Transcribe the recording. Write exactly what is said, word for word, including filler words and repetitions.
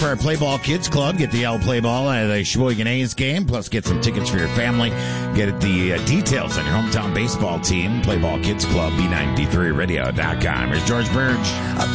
for our Play Ball Kids Club. Get the L Play Ball at the Sheboygan A's game, plus get some tickets for your family. Get the uh, details on your hometown baseball team. Play Ball Kids Club, B ninety-three radio dot com. Here's George Burge.